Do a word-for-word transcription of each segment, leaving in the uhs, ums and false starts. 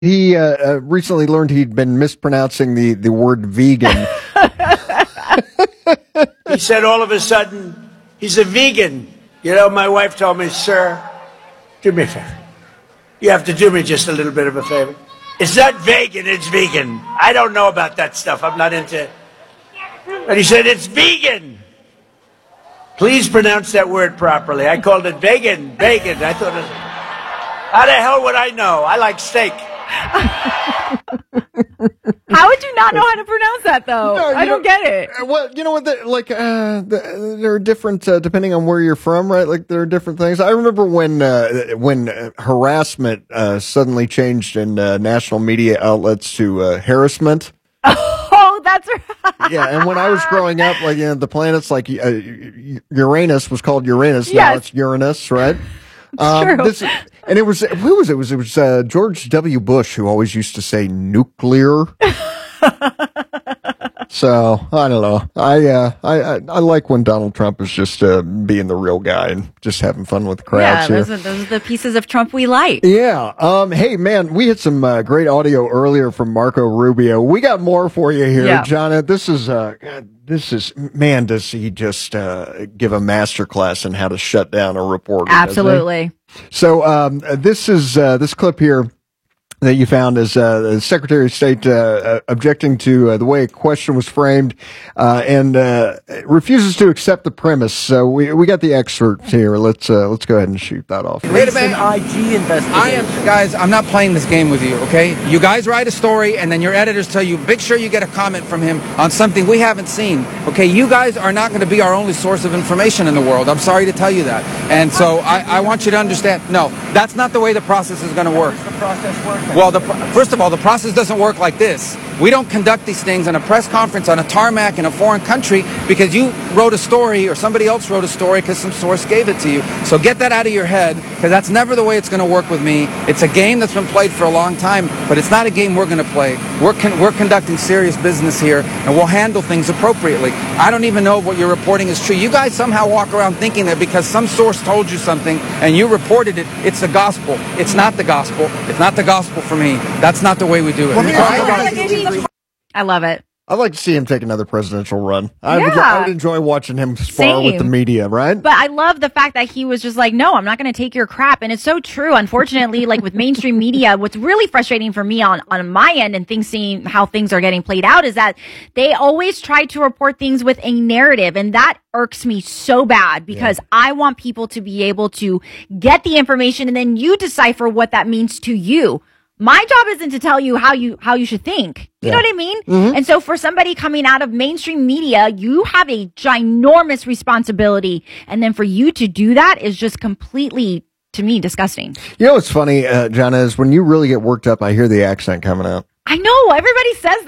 He uh, uh, recently learned he'd been mispronouncing the, the word vegan. He said all of a sudden, he's a vegan. You know, my wife told me, sir, do me a favor. You have to do me just a little bit of a favor. It's not vegan, it's vegan. I don't know about that stuff. I'm not into it. And he said, it's vegan. Please pronounce that word properly. I called it vegan, vegan. I thought, it was, how the hell would I know? I like steak. How would you not know how to pronounce that, though? No, I don't know, get it. Well, you know what? The, like, uh, the, there are different, uh, depending on where you're from, right? Like, there are different things. I remember when uh, when uh, harassment uh, suddenly changed in uh, national media outlets to uh, harassment. Oh, that's right. Yeah, and when I was growing up, like, you know, the planets, like uh, Uranus was called Uranus. Now yes. it's Uranus, right? Um, true. This, and it was, who was it? It was, it was uh, George W. Bush who always used to say nuclear. So, I don't know. I, uh, I, I, I like when Donald Trump is just uh, being the real guy and just having fun with the crowds yeah, here. Those are, those are the pieces of Trump we like. Yeah. Um, hey, man, we had some uh, great audio earlier from Marco Rubio. We got more for you here, yeah. Jonna. This is, uh, God, this is, man, does he just uh, give a master class on how to shut down a reporter? Absolutely. So um, this is uh, this clip here that you found is uh, the Secretary of State uh, objecting to uh, the way a question was framed uh, and uh, refuses to accept the premise. So we we got the excerpt here. Let's uh, let's go ahead and shoot that off. Wait a minute. I G investigation. I am, guys. I'm not playing this game with you. Okay, you guys write a story and then your editors tell you, make sure you get a comment from him on something we haven't seen. Okay, you guys are not going to be our only source of information in the world. I'm sorry to tell you that. And so I, I want you to understand. No, that's not the way the process is going to work. How does the process work? Well, the, first of all, the process doesn't work like this. We don't conduct these things in a press conference on a tarmac in a foreign country because you wrote a story or somebody else wrote a story because some source gave it to you. So get that out of your head, because that's never the way it's going to work with me. It's a game that's been played for a long time, but it's not a game we're going to play. We're, con we're conducting serious business here, and we'll handle things appropriately. I don't even know if what you're reporting is true. You guys somehow walk around thinking that because some source told you something and you reported it, it's the gospel. It's not the gospel. It's not the gospel for me. That's not the way we do it. I love it. I'd like to see him take another presidential run. I, yeah. would, I would enjoy watching him spar Same. with the media, right? But I love the fact that he was just like, no, I'm not going to take your crap. And it's so true. Unfortunately, like with mainstream media, what's really frustrating for me on, on my end and things seeing how things are getting played out is that they always try to report things with a narrative. And that irks me so bad because yeah. I want people to be able to get the information and then you decipher what that means to you. My job isn't to tell you how you how you should think. You yeah. know what I mean? Mm-hmm. And so for somebody coming out of mainstream media, you have a ginormous responsibility. And then for you to do that is just completely, to me, disgusting. You know what's funny, uh, Jonna, is when you really get worked up, I hear the accent coming out. I know. Everybody says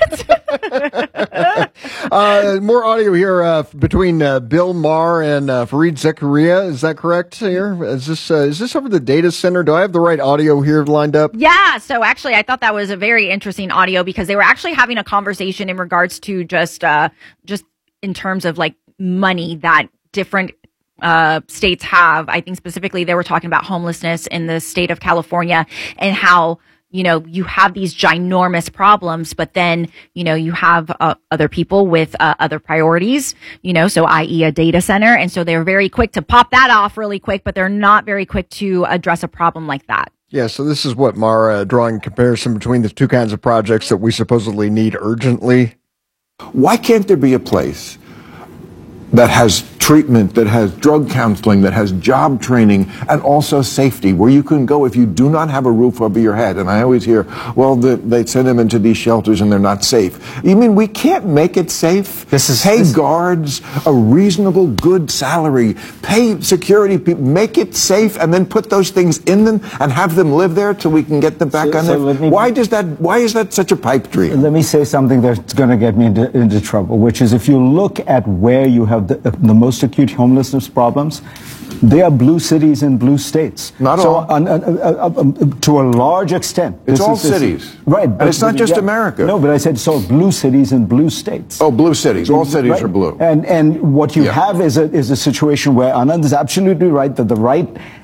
that. uh, more audio here uh, between uh, Bill Maher and uh, Fareed Zakaria. Is that correct here? Is this uh, is this over the data center? Do I have the right audio here lined up? Yeah. So actually, I thought that was a very interesting audio because they were actually having a conversation in regards to just uh, just in terms of like money that different uh, states have. I think specifically they were talking about homelessness in the state of California and how, you know, you have these ginormous problems, but then, you know, you have uh, other people with uh, other priorities, you know, so that is a data center. And so they're very quick to pop that off really quick, but they're not very quick to address a problem like that. Yeah, so this is what Mara uh, drawing comparison between the two kinds of projects that we supposedly need urgently. Why can't there be a place that has treatment, that has drug counseling, that has job training, and also safety, where you can go if you do not have a roof over your head? And I always hear, well, the, they send them into these shelters and they're not safe. You mean we can't make it safe? This is, pay this... guards a reasonable, good salary, pay security people, make it safe, and then put those things in them and have them live there till we can get them back so, on so there. me, why does that? Why is that such a pipe dream? Let me say something that's going to get me into, into trouble, which is if you look at where you have the, the most acute homelessness problems, they are blue cities in blue states. Not so all. On, on, on, on, to a large extent. It's all is, this, cities. Right. But, and it's not but, just yeah, America. No, but I said so blue cities in blue states. Oh, blue cities. All cities right. are blue. And and what you yeah. have is a, is a situation where Anand is absolutely right that the right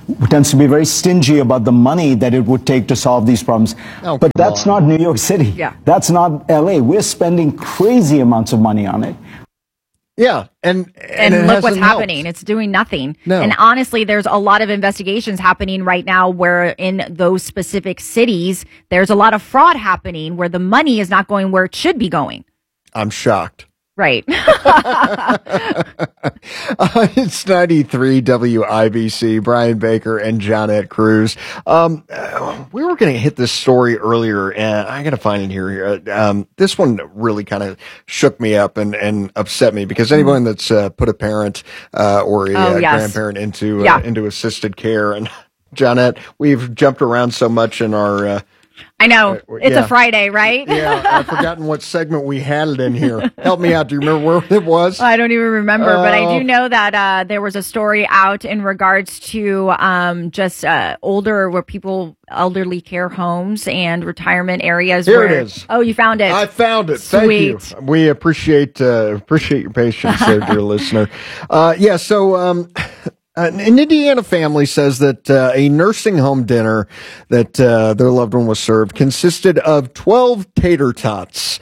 tends to be very stingy about the money that it would take to solve these problems. Oh, but that's on. not New York City. Yeah. That's not L A. We're spending crazy amounts of money on it. Yeah, and and, and it look what's hasn't helped. happening. It's doing nothing. No. And honestly, there's a lot of investigations happening right now where in those specific cities, there's a lot of fraud happening where the money is not going where it should be going. I'm shocked. Right. uh, it's ninety-three W I B C, Brian Baker and Johnette Cruz. Um, uh, we were going to hit this story earlier, and I got to find it here. Um, this one really kind of shook me up and, and upset me because anyone that's uh, put a parent uh, or a Oh, uh, yes. grandparent into uh, Yeah. into assisted care, and Johnette, we've jumped around so much in our uh, I know. Uh, It's yeah. a Friday, right? yeah, I've forgotten what segment we had it in here. Help me out. Do you remember where it was? I don't even remember, but I Oh. do know that uh, there was a story out in regards to um, just uh, older, where people, elderly care homes and retirement areas. Here where, it is. Oh, you found it. I found it. Thank you. Sweet. We appreciate uh, appreciate your patience there, dear listener. Uh, yeah, so um, an Indiana family says that uh, a nursing home dinner that uh, their loved one was served consisted of twelve tater tots.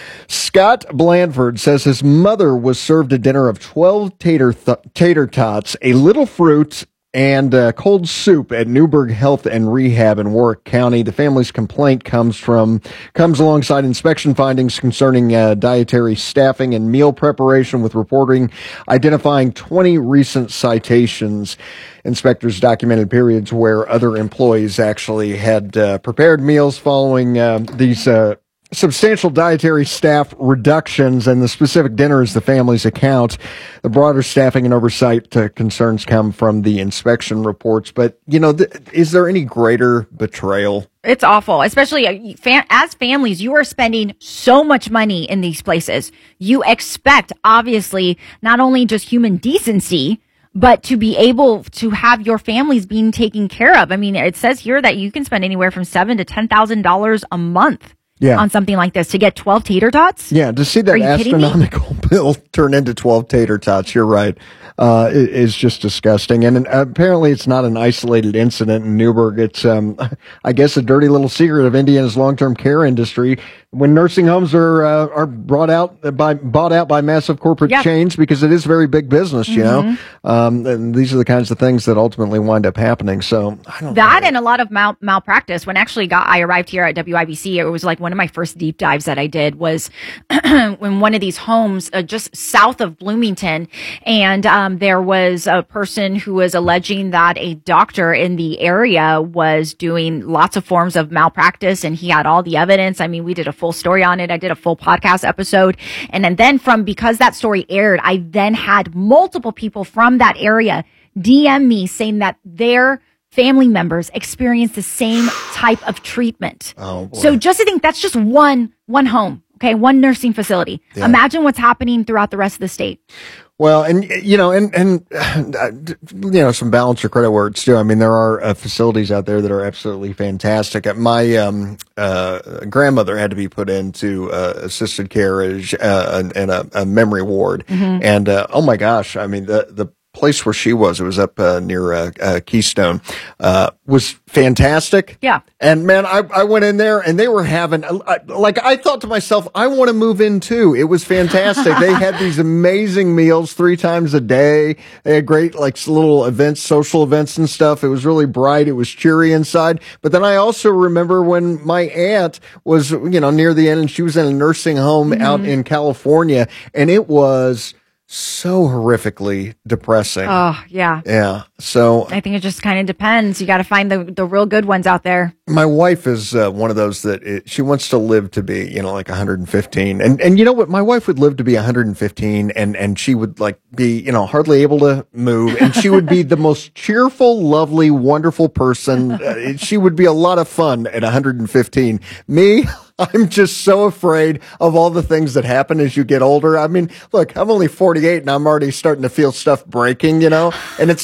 Scott Blandford says his mother was served a dinner of twelve tater th- tater tots, a little fruit, and uh, cold soup at Newburgh Health and Rehab in Warwick County. The family's complaint comes from comes alongside inspection findings concerning uh, dietary staffing and meal preparation, with reporting identifying twenty recent citations. Inspectors documented periods where other employees actually had uh, prepared meals following uh, these uh, substantial dietary staff reductions, and the specific dinner is the family's account. The broader staffing and oversight uh, concerns come from the inspection reports. But, you know, th- is there any greater betrayal? It's awful, especially uh, fa- as families. You are spending so much money in these places. You expect, obviously, not only just human decency, but to be able to have your families being taken care of. I mean, it says here that you can spend anywhere from seven to ten thousand dollars a month. Yeah. On something like this to get twelve tater tots. Yeah, to see that Are you kidding me? astronomical bill turn into twelve tater tots, you're right, uh, it, is just disgusting. And uh, apparently it's not an isolated incident in Newburgh. It's, um, I guess, a dirty little secret of Indiana's long-term care industry. When nursing homes are uh, are brought out by bought out by massive corporate Yeah. chains, because it is very big business, you know. Um, and these are the kinds of things that ultimately wind up happening. So I don't That know. and a lot of mal- malpractice. When actually got, I arrived here at W I B C, it was like one of my first deep dives that I did was when one of these homes uh, just south of Bloomington, and um, there was a person who was alleging that a doctor in the area was doing lots of forms of malpractice, and he had all the evidence. I mean, we did a full story on it. I did a full podcast episode, and then, then from because that story aired, I then had multiple people from that area D M me saying that their family members experience the same type of treatment. Oh, boy. So just to think that's just one one home, okay, one nursing facility. Yeah. Imagine what's happening throughout the rest of the state. Well, and, you know, and, and, uh, you know, some balance or credit words too. I mean, there are uh, facilities out there that are absolutely fantastic. My, um, uh, grandmother had to be put into, uh, assisted care as, uh, in a, a memory ward. Mm-hmm. And, uh, oh my gosh, I mean, the, the, place where she was, it was up uh, near uh, uh, Keystone, uh, was fantastic. Yeah. And man, I, I went in there and they were having, uh, like, I thought to myself, I want to move in too. It was fantastic. They had these amazing meals three times a day. They had great, like, little events, social events and stuff. It was really bright. It was cheery inside. But then I also remember when my aunt was, you know, near the end, and she was in a nursing home Mm-hmm. out in California, and it was so horrifically depressing. Oh, yeah. Yeah. So I think it just kind of depends. You got to find the, the real good ones out there. my wife is uh, one of those that it, she wants to live to be, you know, like one hundred fifteen. And and you know what? My wife would live to be one hundred fifteen, and and she would like be, you know, hardly able to move, and she would be the most cheerful, lovely, wonderful person. Uh, she would be a lot of fun at one hundred fifteen. Me, I'm just so afraid of all the things that happen as you get older. I mean, look, I'm only forty-eight and I'm already starting to feel stuff breaking, you know, and it started when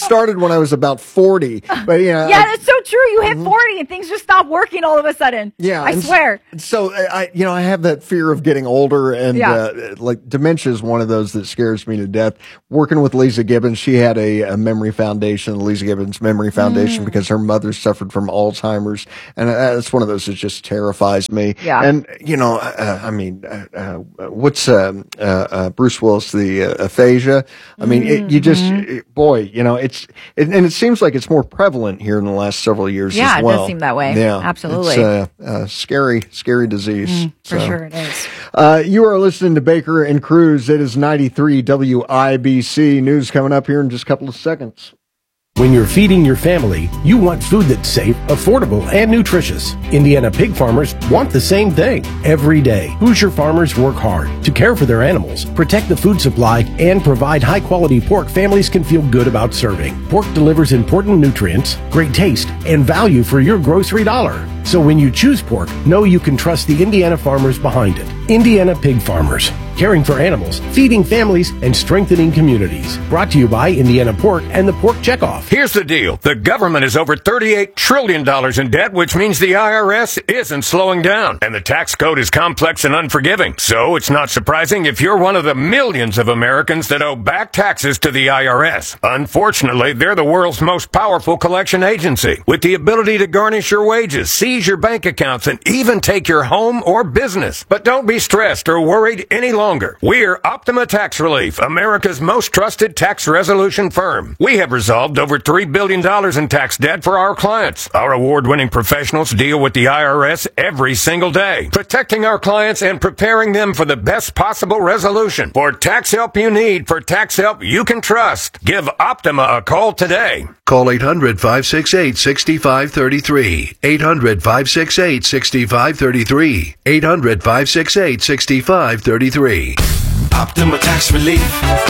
when I was about forty. But yeah, yeah, I, that's so true. You hit forty and things just stop working all of a sudden. yeah, I and swear. So I, you know, I have that fear of getting older, and Yeah. uh, like dementia is one of those that scares me to death. Working with Lisa Gibbons, she had a, a memory foundation, the Lisa Gibbons Memory Foundation, Mm. because her mother suffered from Alzheimer's, and uh, that's one of those that just terrifies me. Yeah. And you know, uh, I mean, uh, uh, what's um, uh, uh, Bruce Willis, the uh, aphasia? I mean, it, you just, Mm-hmm. it- boy, you know, it's, it, and it seems like it's more prevalent here in the last several years Yeah, as it well. does seem that way. Yeah, Absolutely. It's a, a scary, scary disease. For So, sure it is. Uh, you are listening to Baker and Cruz. It is ninety-three W I B C. News coming up here in just a couple of seconds. When you're feeding your family, you want food that's safe, affordable, and nutritious. Indiana pig farmers want the same thing every day. Hoosier farmers work hard to care for their animals, protect the food supply, and provide high-quality pork families can feel good about serving. Pork delivers important nutrients, great taste, and value for your grocery dollar. So when you choose pork, know you can trust the Indiana farmers behind it. Indiana Pig Farmers, caring for animals, feeding families, and strengthening communities. Brought to you by Indiana Pork and the Pork Checkoff. Here's the deal. The government is over thirty-eight trillion dollars in debt, which means the I R S isn't slowing down. And the tax code is complex and unforgiving. So it's not surprising if you're one of the millions of Americans that owe back taxes to the I R S. Unfortunately, they're the world's most powerful collection agency, with the ability to garnish your wages, seize your bank accounts, and even take your home or business. But don't be stressed or worried any longer. We're Optima Tax Relief, America's most trusted tax resolution firm. We have resolved over three billion dollars in tax debt for our clients. Our award-winning professionals deal with the I R S every single day, protecting our clients and preparing them for the best possible resolution. For tax help you need, for tax help you can trust, give Optima a call today. Call eight hundred, five six eight, six five three three. eight hundred, five six eight, six five three three. eight hundred, five six eight, six five three three. Optima Tax Relief.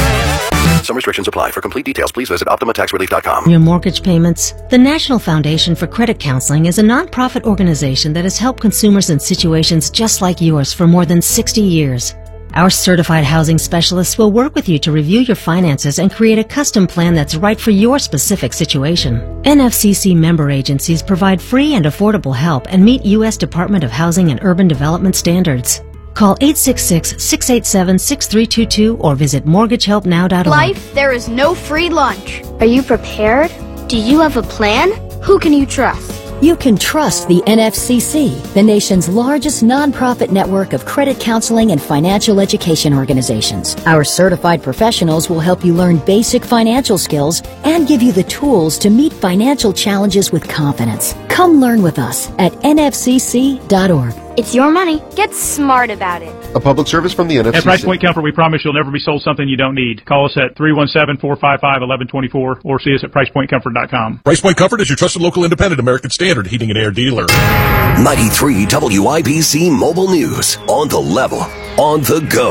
Some restrictions apply. For complete details, please visit optima tax relief dot com. Your mortgage payments. The National Foundation for Credit Counseling is a nonprofit organization that has helped consumers in situations just like yours for more than sixty years. Our certified housing specialists will work with you to review your finances and create a custom plan that's right for your specific situation. N F C C member agencies provide free and affordable help and meet U S Department of Housing and Urban Development standards. Call eight six six, six eight seven, six three two two or visit mortgage help now dot org. Life, there is no free lunch. Are you prepared? Do you have a plan? Who can you trust? You can trust the N F C C, the nation's largest nonprofit network of credit counseling and financial education organizations. Our certified professionals will help you learn basic financial skills and give you the tools to meet financial challenges with confidence. Come learn with us at N F C C dot org. It's your money. Get smart about it. A public service from the N F C C. At Price Point Comfort, we promise you'll never be sold something you don't need. Call us at three one seven, four five five, one one two four or see us at price point comfort dot com. Price Point Comfort is your trusted local independent American Standard heating and air dealer. ninety-three W I B C Mobile News. On the level. On the go.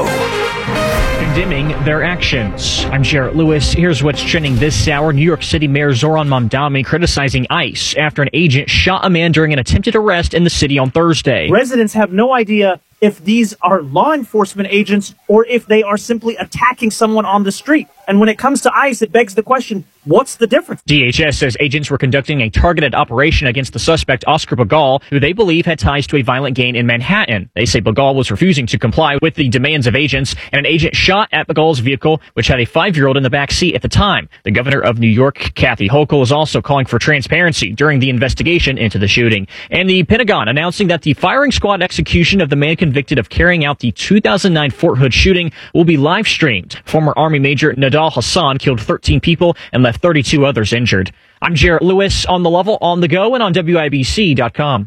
Condemning their actions. I'm Jarrett Lewis. Here's what's trending this hour. New York City Mayor Zoran Mamdani criticizing ICE after an agent shot a man during an attempted arrest in the city on Thursday. Residents have no idea if these are law enforcement agents or if they are simply attacking someone on the street. And when it comes to ICE, it begs the question, what's the difference? D H S says agents were conducting a targeted operation against the suspect, Oscar Bagal, who they believe had ties to a violent gang in Manhattan. They say Bagal was refusing to comply with the demands of agents, and an agent shot at Bagal's vehicle, which had a five-year-old in the back seat at the time. The governor of New York, Kathy Hochul, is also calling for transparency during the investigation into the shooting. And the Pentagon announcing that the firing squad execution of the man convicted of carrying out the two thousand nine Fort Hood shooting will be live-streamed. Former Army Major Nadal Hassan killed thirteen people and left thirty-two others injured. I'm Jarrett Lewis, on the level, on the go, and on W I B C dot com.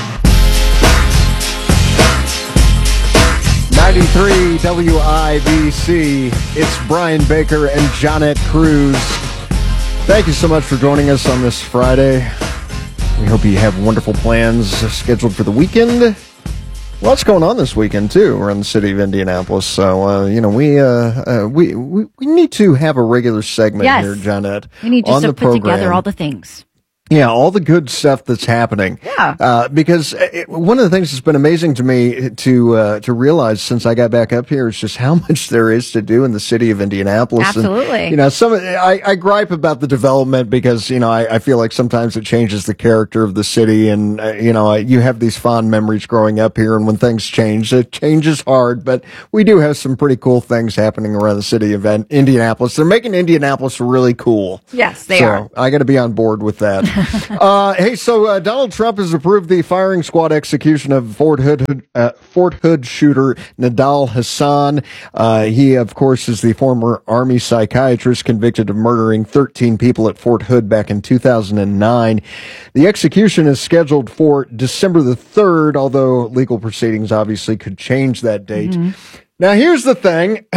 ninety-three W I B C. It's Brian Baker and Jonette Cruz. Thank you so much for joining us on this Friday. We hope you have wonderful plans scheduled for the weekend. Lots going on this weekend too around the city of Indianapolis. So uh, you know we, uh, uh, we we we need to have a regular segment yes. here, Jonette. We need just on to the put program. together all the things. Yeah, all the good stuff that's happening. Yeah. Uh, because it, one of the things that's been amazing to me to uh, to realize since I got back up here is just how much there is to do in the city of Indianapolis. Absolutely. And, you know, some I, I gripe about the development because you know I, I feel like sometimes it changes the character of the city, and uh, you know you have these fond memories growing up here, and when things change, it changes hard. But we do have some pretty cool things happening around the city of Indianapolis. They're making Indianapolis really cool. Yes, they so are. I got to be on board with that. uh, hey, so uh, Donald Trump has approved the firing squad execution of Fort Hood, uh, Fort Hood shooter Nidal Hasan. Uh, he, of course, is the former Army psychiatrist convicted of murdering thirteen people at Fort Hood back in two thousand nine. The execution is scheduled for December the third, although legal proceedings obviously could change that date. Mm-hmm. Now, here's the thing.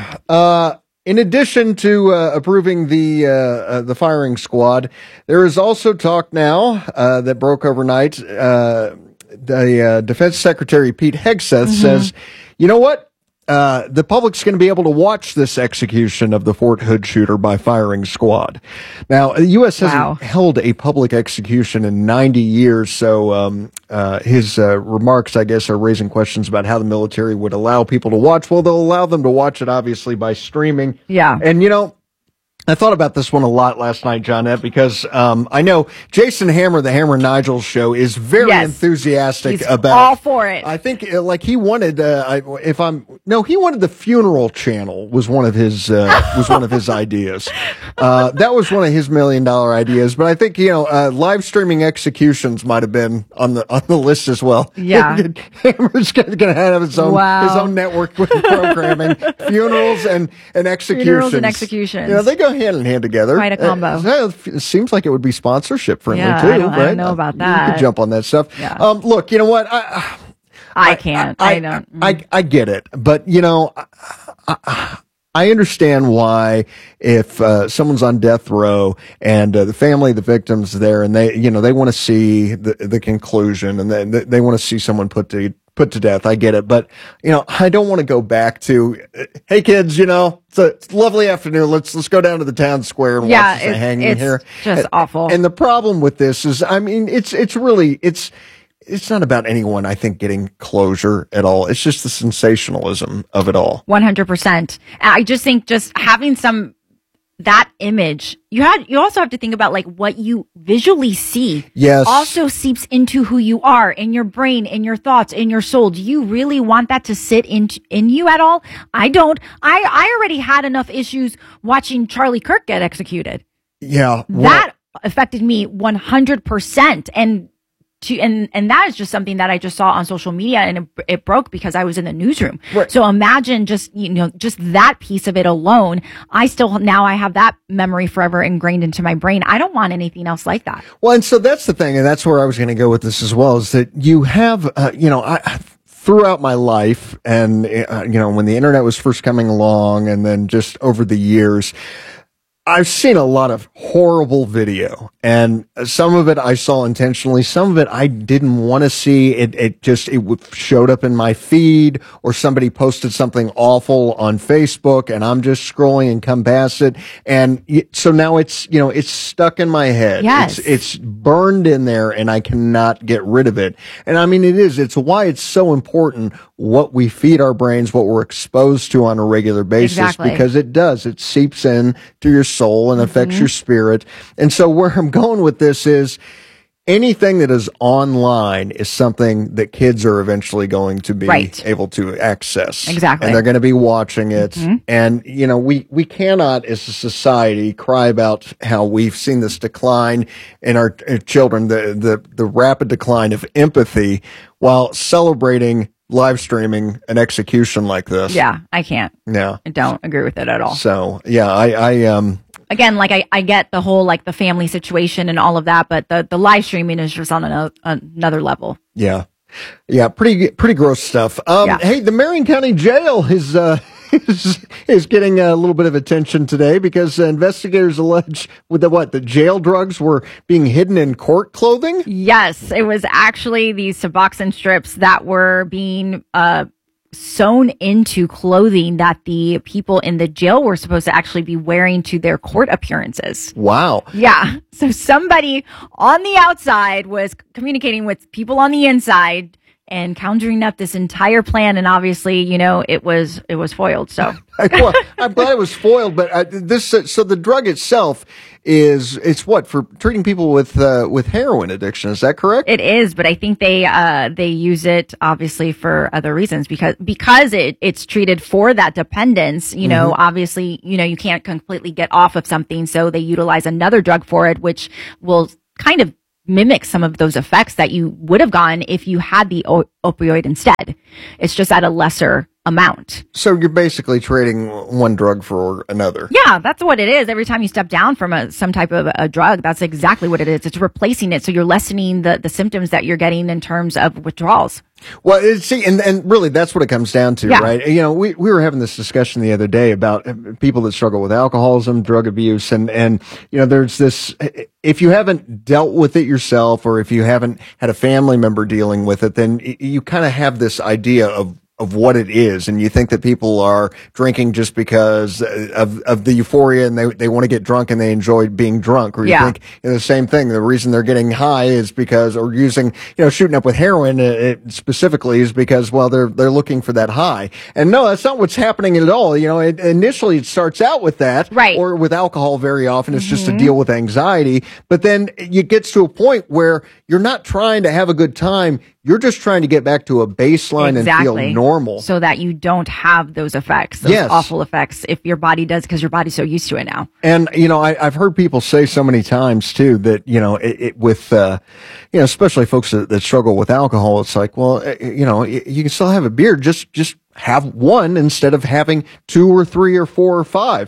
Uh, In addition to uh, approving the uh, uh, the firing squad, there is also talk now uh, that broke overnight. Uh, the uh, Defense Secretary Pete Hegseth mm-hmm. says, "You know what? Uh, the public's going to be able to watch this execution of the Fort Hood shooter by firing squad." Now, the U S hasn't wow. held a public execution in ninety years, so um, uh, his uh, remarks, I guess, are raising questions about how the military would allow people to watch. Well, they'll allow them to watch it, obviously, by streaming. Yeah. And, you know, I thought about this one a lot last night, Johnette, because um, I know Jason Hammer, the Hammer and Nigel show, is very yes. enthusiastic He's about all for it. I think, uh, like he wanted, uh, I, if I'm no, he wanted the funeral channel was one of his uh, was one of his ideas. Uh, that was one of his million dollar ideas. But I think you know, uh, live streaming executions might have been on the on the list as well. Yeah, Hammer's going to have his own wow. his own network with programming funerals and and executions. Funerals and executions. You know, they go hand in hand together. Quite a combo. Uh, it seems like it would be sponsorship friendly yeah, too, I don't, right? I don't know about that. You could jump on that stuff. Yeah. Um, look, you know what? I, I, I can't. I, I don't. I, I, I get it, but you know, I, I, I understand why if uh, someone's on death row and uh, the family, the victims there, and they, you know, they want to see the the conclusion and they they want to see someone put to put to death. I get it, but you know, I don't want to go back to, hey kids, you know, it's a, it's a lovely afternoon. Let's let's go down to the town square and yeah, watch the it's, hanging it's here. Just and, awful. And the problem with this is, I mean, it's it's really it's. It's not about anyone, I think, getting closure at all. It's just the sensationalism of it all. one hundred percent. I just think just having some, that image, you had, you also have to think about like what you visually see. Yes. Also seeps into who you are, in your brain, in your thoughts, in your soul. Do you really want that to sit in, in you at all? I don't. I, I already had enough issues watching Charlie Kirk get executed. Yeah. Well, that affected me one hundred percent. And To, and and that is just something that I just saw on social media, and it, it broke because I was in the newsroom. Right. So imagine just you know just that piece of it alone. I still now I have that memory forever ingrained into my brain. I don't want anything else like that. Well, and so that's the thing, and that's where I was going to go with this as well. Is that you have uh, you know I. Throughout my life, and uh, you know when the internet was first coming along, and then just over the years, I've seen a lot of horrible video, and some of it I saw intentionally. Some of it I didn't want to see. It, it just, it showed up in my feed, or somebody posted something awful on Facebook and I'm just scrolling and come past it. And so now it's, you know, it's stuck in my head. Yes. It's, it's burned in there and I cannot get rid of it. And I mean, it is, it's why it's so important what we feed our brains, what we're exposed to on a regular basis, exactly. because it does, it seeps in to your soul and affects mm-hmm. your spirit. And so where I'm going with this is anything that is online is something that kids are eventually going to be right. able to access. Exactly. And they're going to be watching it. Mm-hmm. And, you know, we, we cannot as a society cry about how we've seen this decline in our, our children, the, the, the rapid decline of empathy, while celebrating live streaming an execution like this. Yeah, I can't. Yeah. I don't agree with it at all. So, yeah, I, I, um, again, like I, I get the whole, like the family situation and all of that, but the, the live streaming is just on another, another level. Yeah. Yeah. Pretty, pretty gross stuff. Um, yeah. Hey, the Marion County Jail is, uh, is, is getting a little bit of attention today because uh, investigators allege with the what the jail drugs were being hidden in court clothing. Yes, it was actually these Suboxone strips that were being uh, sewn into clothing that the people in the jail were supposed to actually be wearing to their court appearances. Wow. Yeah. So somebody on the outside was communicating with people on the inside and conjuring up this entire plan. And obviously, you know, it was, it was foiled. So well, I'm glad it was foiled, but uh, this, uh, so the drug itself is, it's what, for treating people with, uh, with heroin addiction. Is that correct? it is, but I think they, uh, they use it obviously for other reasons because, because it, it's treated for that dependence, you know, Mhm. obviously, you know, you can't completely get off of something. So they utilize another drug for it, which will kind of mimic some of those effects that you would have gotten if you had the o- opioid instead. It's just at a lesser amount. So you're basically trading one drug for another. Yeah, that's what it is. Every time you step down from a, some type of a drug, that's exactly what it is. It's replacing it. So you're lessening the, the symptoms that you're getting in terms of withdrawals. Well, it- see, and, and really that's what it comes down to, Yeah. right? You know, we, we were having this discussion the other day about uh, people that struggle with alcoholism, drug abuse, and, and, you know, there's this, if you haven't dealt with it yourself or if you haven't had a family member dealing with it, then y- you kind of have this idea of of what it is, and you think that people are drinking just because of of the euphoria and they they want to get drunk and they enjoy being drunk, or you Yeah. think you know, the same thing. The reason they're getting high is because, or using, you know, shooting up with heroin uh, it specifically is because, well, they're they're looking for that high. And no, that's not what's happening at all. You know, it, initially it starts out with that, right? Or with alcohol. Very often it's just to Mhm. deal with anxiety, but then it gets to a point where you're not trying to have a good time. You're just trying to get back to a baseline and feel normal. So that you don't have those effects, those Yes. awful effects, if your body does, because your body's so used to it now. And, you know, I, I've heard people say so many times too that, you know, it, it with, uh, you know, especially folks that, that struggle with alcohol, it's like, well, uh, you know, y- you can still have a beer. Just, just have one instead of having two or three or four or five.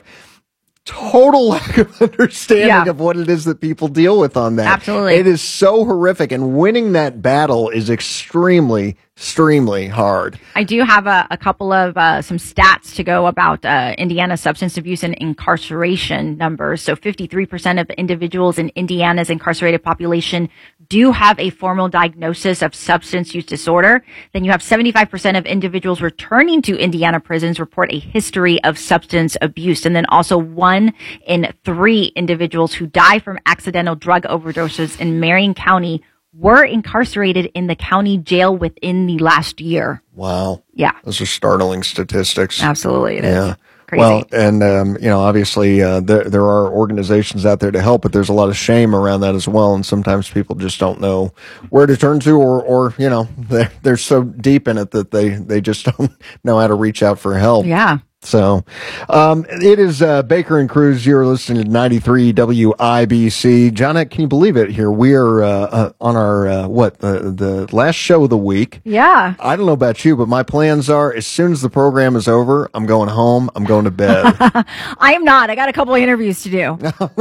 Total lack of understanding Yeah. of what it is that people deal with on that. Absolutely. It is so horrific, and winning that battle is extremely, extremely hard. I do have a, a couple of uh, some stats to go about uh, Indiana substance abuse and incarceration numbers. So fifty-three percent of individuals in Indiana's incarcerated population do have a formal diagnosis of substance use disorder. Then you have seventy-five percent of individuals returning to Indiana prisons report a history of substance abuse. And then also one in three individuals who die from accidental drug overdoses in Marion County were incarcerated in the county jail within the last year. Wow. Yeah. Those are startling statistics. Absolutely. It is. Yeah. Crazy. Well, and, um, you know, obviously, uh, there, there are organizations out there to help, but there's a lot of shame around that as well. And sometimes people just don't know where to turn to, or, or, you know, they're, they're so deep in it that they, they just don't know how to reach out for help. Yeah. So, um, it is, uh, Baker and Cruz. You're listening to ninety-three W I B C. Johnette, can you believe it here? We are, uh, uh on our, uh, what, the, the last show of the week. Yeah. I don't know about you, but my plans are as soon as the program is over, I'm going home. I'm going to bed. I am not. I got a couple of interviews to do.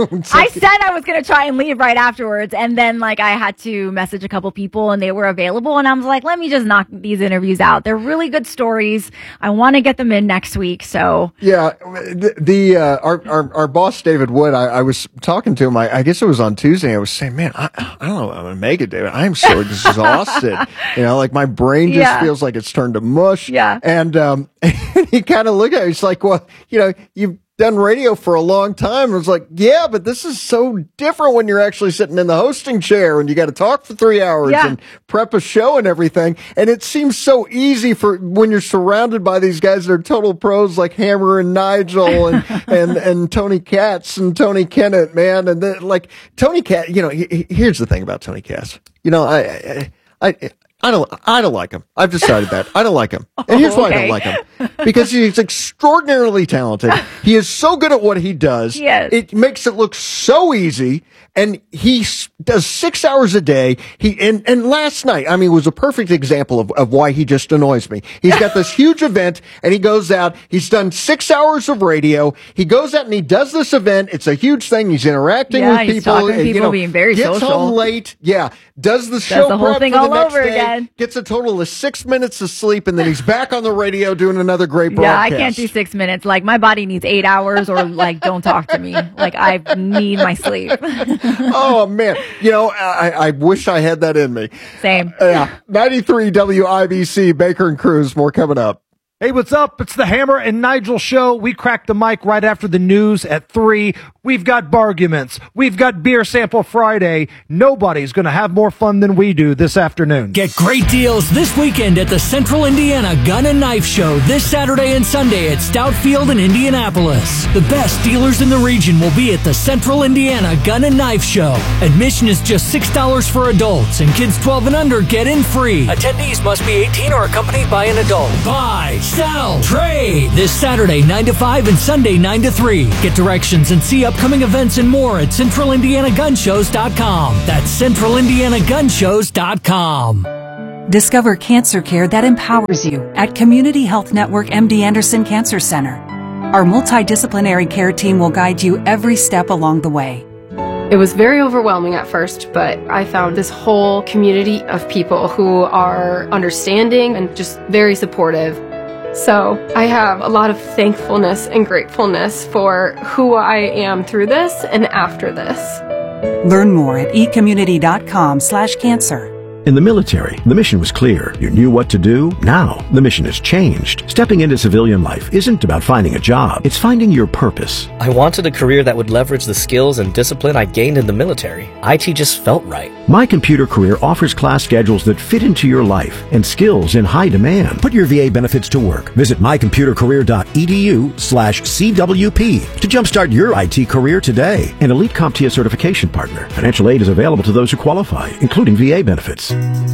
I said I was going to try and leave right afterwards. And then like I had to message a couple people and they were available. And I was like, let me just knock these interviews out. They're really good stories. I want to get them in next week. So Yeah, the, the uh, our, our our boss David Wood. I, I was talking to him. I, I guess it was on Tuesday. I was saying, man, I, I don't know if I'm gonna make it, David. I'm so exhausted. You know, like my brain just Yeah. feels like it's turned to mush. Yeah. And um, he kind of looked at me. He's like, well, you know, you've done radio for a long time. I was like, yeah, but this is so different when you're actually sitting in the hosting chair and you got to talk for three hours Yeah. and prep a show and everything. And it seems so easy for when you're surrounded by these guys that are total pros like Hammer and Nigel and, and, and Tony Katz and Tony Kennett, man. And then like Tony Katz, you know, he, he- here's the thing about Tony Katz. You know, I, I, I, I don't, I don't like him. I've decided that. I don't like him. And here's why I don't okay. like him. Because he's extraordinarily talented. He is so good at what he does. Yes. It makes it look so easy. And he s- does six hours a day. He, and, and last night, I mean, was a perfect example of, of why he just annoys me. He's got this huge event and he goes out. He's done six hours of radio. He goes out and he does this event. It's a huge thing. He's interacting Yeah, with he's people. talking to uh, you people, know, being very gets social. home late. Yeah. Does the show the whole prep thing for the all next over day, again. Gets a total of six minutes of sleep, and then he's back on the radio doing another great yeah, broadcast. I can't do six minutes. Like my body needs eight hours or like don't talk to me. Like I need my sleep. Oh man, you know, I, I wish I had that in me. Same. Yeah, ninety-three W I B C, Baker and Cruz. More coming up. Hey, what's up? It's the Hammer and Nigel show. We crack the mic right after the news at three. We've got barguments. We've got Beer Sample Friday. Nobody's going to have more fun than we do this afternoon. Get great deals this weekend at the Central Indiana Gun and Knife Show this Saturday and Sunday at Stout Field in Indianapolis. The best dealers in the region will be at the Central Indiana Gun and Knife Show. Admission is just six dollars for adults, and kids twelve and under get in free. Attendees must be eighteen or accompanied by an adult. Buy, sell, trade this Saturday nine to five and Sunday nine to three. Get directions and see upcoming events and more at central indiana gun shows dot com. That's central indiana gun shows dot com. Discover cancer care that empowers you at Community Health Network M D Anderson Cancer Center. Our multidisciplinary care team will guide you every step along the way. It was very overwhelming at first, but I found this whole community of people who are understanding and just very supportive. So I have a lot of thankfulness and gratefulness for who I am through this and after this. Learn more at e community dot com slash cancer. In the military, the mission was clear. You knew what to do. Now, the mission has changed. Stepping into civilian life isn't about finding a job. It's finding your purpose. I wanted a career that would leverage the skills and discipline I gained in the military. I T just felt right. My Computer Career offers class schedules that fit into your life and skills in high demand. Put your V A benefits to work. Visit my computer career dot e d u slash C W P to jumpstart your I T career today. An Elite CompTIA certification partner. Financial aid is available to those who qualify, including V A benefits.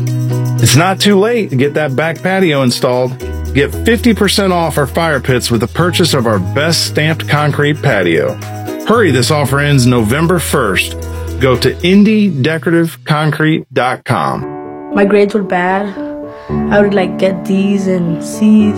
It's not too late to get that back patio installed. Get fifty percent off our fire pits with the purchase of our best stamped concrete patio. Hurry, this offer ends November first. Go to indy decorative concrete dot com. My grades were bad. I would like get D's and C's.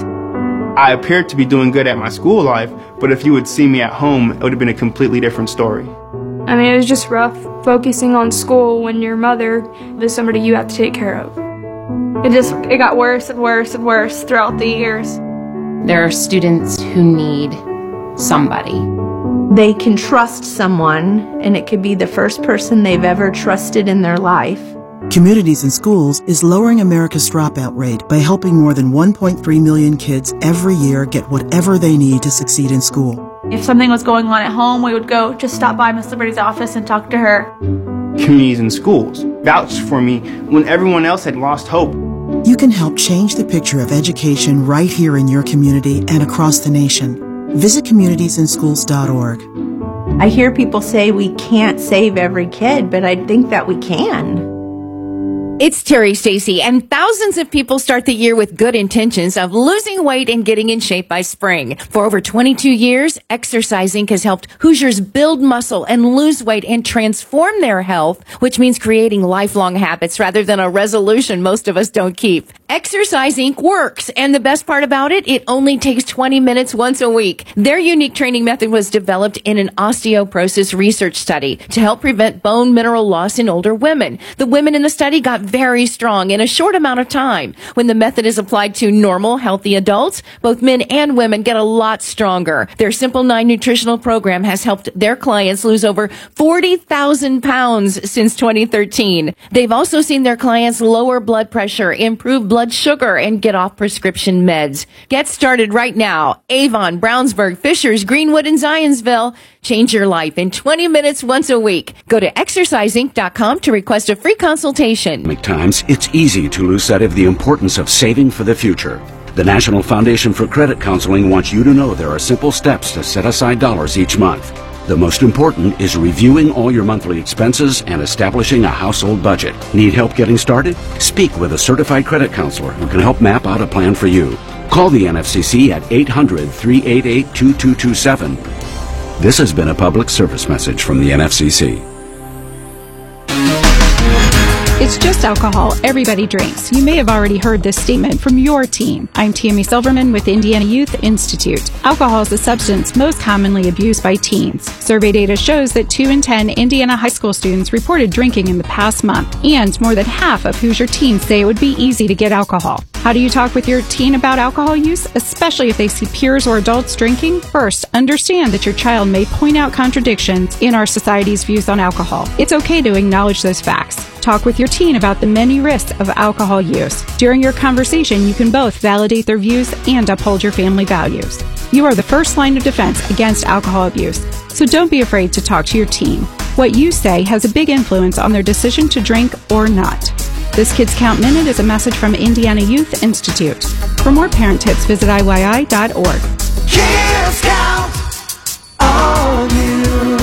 I appeared to be doing good at my school life, but if you would see me at home, it would have been a completely different story. I mean, it was just rough focusing on school when your mother is somebody you have to take care of. It just, it got worse and worse and worse throughout the years. There are students who need somebody. They can trust someone, and it could be the first person they've ever trusted in their life. Communities in Schools is lowering America's dropout rate by helping more than one point three million kids every year get whatever they need to succeed in school. If something was going on at home, we would go just stop by Miss Liberty's office and talk to her. Communities in Schools vouched for me when everyone else had lost hope. You can help change the picture of education right here in your community and across the nation. Visit communities in schools dot org. I hear people say we can't save every kid, but I think that we can. It's Terry Stacy, and thousands of people start the year with good intentions of losing weight and getting in shape by spring. For over twenty-two years, Exercising has helped Hoosiers build muscle and lose weight and transform their health, which means creating lifelong habits rather than a resolution most of us don't keep. Exercising works, and the best part about it, it only takes twenty minutes once a week. Their unique training method was developed in an osteoporosis research study to help prevent bone mineral loss in older women. The women in the study got very strong in a short amount of time. When the method is applied to normal, healthy adults, both men and women get a lot stronger. Their Simple nine nutritional program has helped their clients lose over forty thousand pounds since twenty thirteen. They've also seen their clients lower blood pressure, improve blood sugar, and get off prescription meds. Get started right now. Avon, Brownsburg, Fishers, Greenwood, and Zionsville. Change your life in twenty minutes once a week. Go to exercising dot com to request a free consultation. Times, it's easy to lose sight of the importance of saving for the future. The National Foundation for Credit Counseling wants you to know there are simple steps to set aside dollars each month. The most important is reviewing all your monthly expenses and establishing a household budget. Need help getting started? Speak with a certified credit counselor who can help map out a plan for you. Call the N F C C at eight hundred, three eight eight, two two two seven. This has been a public service message from the N F C C. It's just alcohol. Everybody drinks. You may have already heard this statement from your teen. I'm Tammy Silverman with Indiana Youth Institute. Alcohol is a substance most commonly abused by teens. Survey data shows that two in ten Indiana high school students reported drinking in the past month, and more than half of Hoosier teens say it would be easy to get alcohol. How do you talk with your teen about alcohol use, especially if they see peers or adults drinking? First, understand that your child may point out contradictions in our society's views on alcohol. It's okay to acknowledge those facts. Talk with your teen about the many risks of alcohol use. During your conversation, you can both validate their views and uphold your family values. You are the first line of defense against alcohol abuse, so don't be afraid to talk to your teen. What you say has a big influence on their decision to drink or not. This Kids Count Minute is a message from Indiana Youth Institute. For more parent tips, visit I Y I dot org. Kids count on you.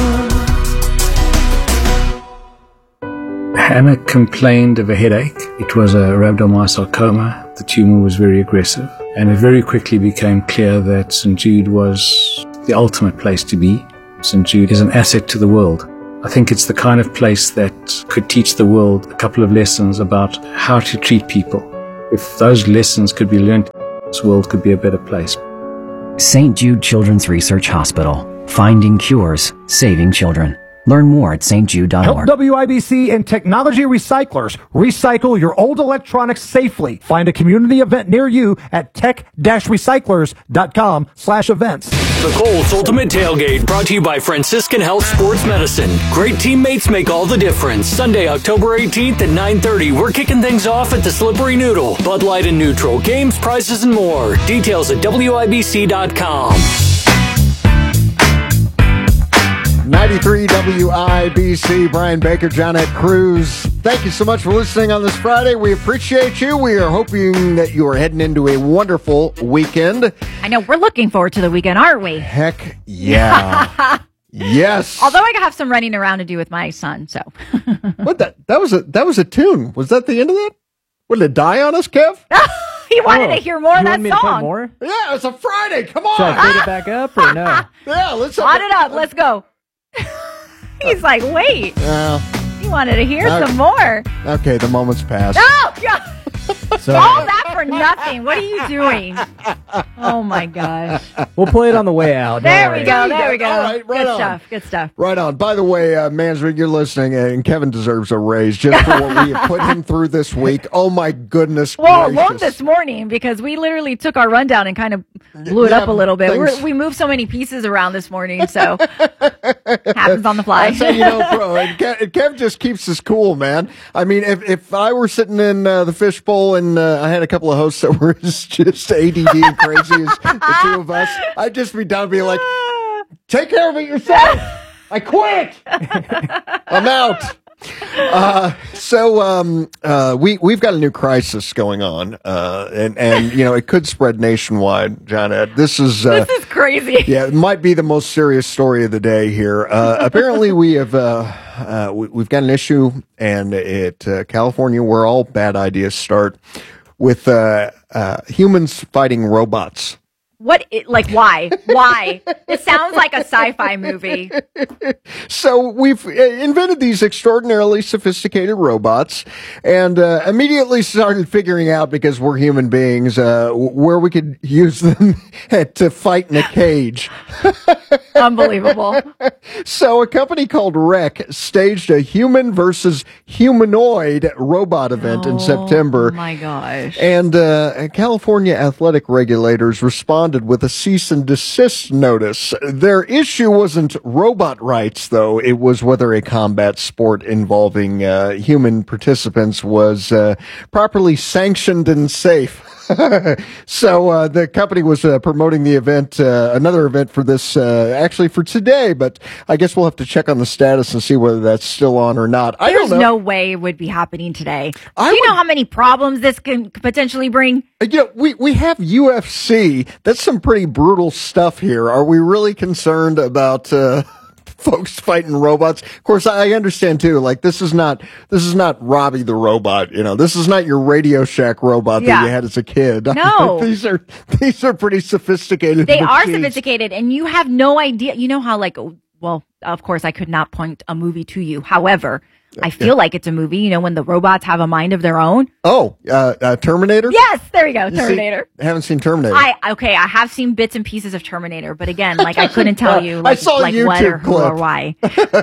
Hannah complained of a headache. It was a rhabdomyosarcoma. The tumor was very aggressive, and it very quickly became clear that Saint Jude was the ultimate place to be. Saint Jude is an asset to the world. I think it's the kind of place that could teach the world a couple of lessons about how to treat people. If those lessons could be learned, this world could be a better place. Saint Jude Children's Research Hospital. Finding cures, saving children. Learn more at S T jude dot org. Help W I B C and Technology Recyclers recycle your old electronics safely. Find a community event near you at tech dash recyclers dot com slash events. The Colts Ultimate Tailgate, brought to you by Franciscan Health Sports Medicine. Great teammates make all the difference. Sunday, October eighteenth at nine thirty, we're kicking things off at the Slippery Noodle. Bud Light and Neutral, games, prizes, and more. Details at W I B C dot com. ninety-three W I B C, Brian Baker, Johnette Cruz. Thank you so much for listening on this Friday. We appreciate you. We are hoping that you are heading into a wonderful weekend. I know, we're looking forward to the weekend, aren't we? Heck yeah. Yes. Although I have some running around to do with my son, so. What that that was a that was a tune. Was that the end of that? What, did it die on us, Kev? He wanted oh, to hear more of that song. More? Yeah, it's a Friday. Come on. Should I fade it back up or no? Yeah, let's hot it up. Let's go. He's like, wait. Well, he wanted to hear okay. some more. Okay, the moment's passed. Oh, God. All that for nothing. What are you doing? Oh, my gosh. We'll play it on the way out. There we go. There we go. All right, right Good on. stuff. Good stuff. Right on. By the way, uh, Mansford, you're listening, and Kevin deserves a raise just for what we have put him through this week. Oh, my goodness Well, gracious. alone this morning, because we literally took our rundown and kind of blew it yeah, up a little bit. things... We're, we moved so many pieces around this morning, so happens on the fly. That's how you know, bro. And Kev, and Kev just keeps us cool, man. I mean, if, if I were sitting in uh, the fishbowl and uh, I had a couple of hosts that were just A D D and crazy as the two of us, I'd just be down being like, take care of it yourself. I quit. I'm out. Uh, so um, uh, we we've got a new crisis going on, uh, and and you know it could spread nationwide. John Ed, this is uh, this is crazy. Yeah, it might be the most serious story of the day here. Uh, apparently, we have uh, uh, we, we've got an issue, and it uh, California, where all bad ideas start, with uh, uh, humans fighting robots. What, it, like, why? Why? It sounds like a sci-fi movie. So we've invented these extraordinarily sophisticated robots and uh, immediately started figuring out, because we're human beings, uh, where we could use them to fight in a cage. Unbelievable. So a company called Rec staged a human versus humanoid robot event oh, in September. Oh my gosh. And uh, California athletic regulators responded with a cease and desist notice. Their issue wasn't robot rights, though. It was whether a combat sport involving uh, human participants was uh, properly sanctioned and safe. So uh, the company was uh, promoting the event, uh, another event for this, uh, actually for today, but I guess we'll have to check on the status and see whether that's still on or not. I There's don't know. no way it would be happening today. I Do you would, know how many problems this can potentially bring? You know, we, we have U F C. That's some pretty brutal stuff here. Are we really concerned about uh, folks fighting robots? Of course, I understand too. Like, this is not this is not Robbie the robot. You know, this is not your Radio Shack robot Yeah. that you had as a kid. No. these are these are pretty sophisticated. They are machines. sophisticated, and you have no idea. You know how, like, well, of course, I could not point a movie to you. However, I feel Yeah. like it's a movie, you know, when the robots have a mind of their own. Oh, uh, uh, Terminator? Yes, there we go, You see- Terminator. I haven't seen Terminator. I okay, I have seen bits and pieces of Terminator, but again, like I couldn't tell you, I like, saw a like what or YouTube who or clip. why.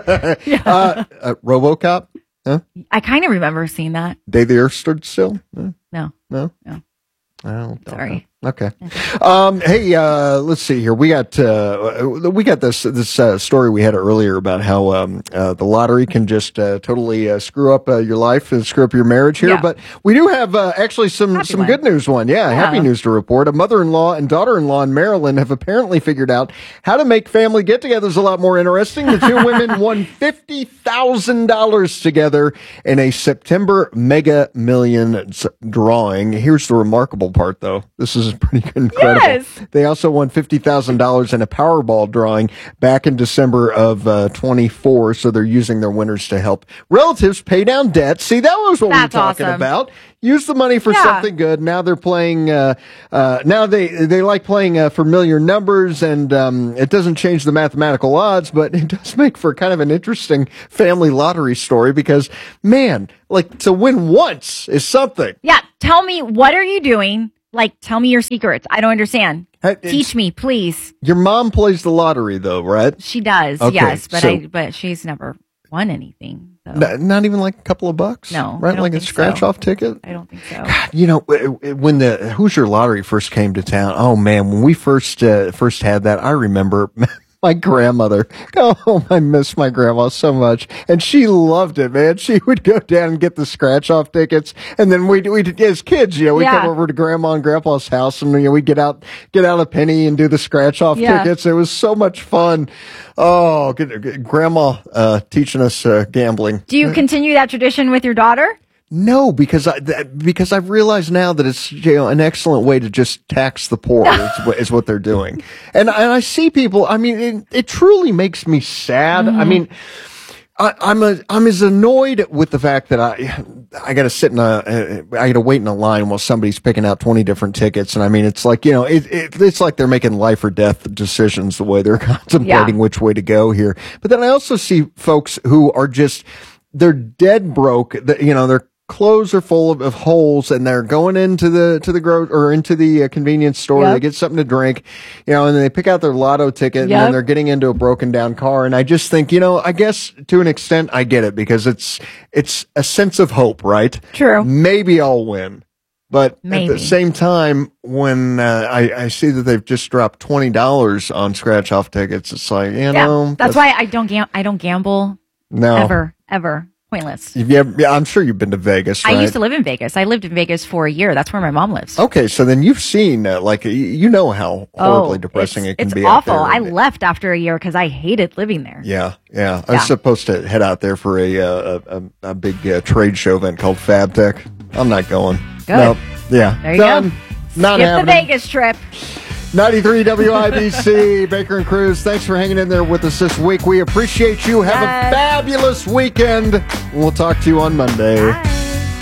uh, uh, RoboCop? Huh? I kind of remember seeing that. Day the Earth Stood Still? No. No, No? no. Oh, Sorry. Okay. Um, hey, uh, let's see here. We got, uh, we got this, this, uh, story we had earlier about how, um, uh, the lottery can just, uh, totally, uh, screw up, uh, your life and screw up your marriage here. Yeah. But we do have, uh, actually some, Happy some one. good news one. Yeah, Yeah. Happy news to report. A mother-in-law and daughter-in-law in Maryland have apparently figured out how to make family get-togethers a lot more interesting. The two women won fifty thousand dollars together in a September Mega Millions drawing. Here's the remarkable part, though. This is pretty incredible. Yes. They also won fifty thousand dollars in a Powerball drawing back in December of uh, twenty-four. So they're using their winners to help relatives pay down debt. See, that was what That's we were talking awesome. about. Use the money for Yeah. something good. Now they're playing, uh, uh, now they, they like playing, uh, familiar numbers, and, um, it doesn't change the mathematical odds, but it does make for kind of an interesting family lottery story because, man, like to win once is something. Yeah. Tell me, what are you doing? Like, tell me your secrets. I don't understand. Hey, Teach me, please. Your mom plays the lottery though, right? She does, Okay, yes, but so- I but she's never won anything. So. N- not even like a couple of bucks? No, I Right? don't Like a think scratch so. off ticket? I don't think so. You know, w- w- when the Hoosier Lottery first came to town, oh man, when we first, uh, first had that, I remember my grandmother. Oh, I miss my grandma so much. And she loved it, man. She would go down and get the scratch off tickets. And then we'd, we'd, as kids, you know, we'd Yeah. come over to grandma and grandpa's house and, you know, we'd get out, get out a penny and do the scratch off Yeah. tickets. It was so much fun. Oh, good, good, grandma, uh, teaching us, uh, gambling. Do you continue that tradition with your daughter? No, because I that, because I've realized now that it's, you know, an excellent way to just tax the poor is, what, is what they're doing, and and I see people. I mean, it, it truly makes me sad. Mm-hmm. I mean, I, I'm a I'm as annoyed with the fact that I I got to sit in a I got to wait in a line while somebody's picking out twenty different tickets, and I mean, it's like, you know, it, it it's like they're making life or death decisions the way they're contemplating Yeah. which way to go here. But then I also see folks who are just they're dead broke. That, you know, they're clothes are full of, of holes, and they're going into the to the gro- or into the uh, convenience store. Yep. They get something to drink, you know, and then they pick out their lotto ticket, and then Yep. they're getting into a broken down car. And I just think, you know, I guess to an extent I get it because it's it's a sense of hope, right? True. Maybe I'll win. But at Maybe. the same time, when uh, I, I see that they've just dropped twenty dollars on scratch off tickets, it's like, you Yeah. know, That's, why I don't gam- I don't gamble no. ever, ever. Pointless. You've, yeah, yeah, I'm sure you've been to Vegas, right? I used to live in Vegas. I lived in Vegas for a year. That's where my mom lives. Okay, so then you've seen, uh, like, y- you know how horribly Oh, depressing it's, it can it's be awful. out there. I left after a year because I hated living there. Yeah, yeah. I Yeah. was supposed to head out there for a uh, a, a, a big uh, trade show event called FabTech. I'm not going. Good. Nope. Yeah. There you Done. go. Not Skip the happening. Vegas trip. ninety-three W I B C, Baker and Cruz. Thanks for hanging in there with us this week. We appreciate you. Have Yes. a fabulous weekend. We'll talk to you on Monday. Bye.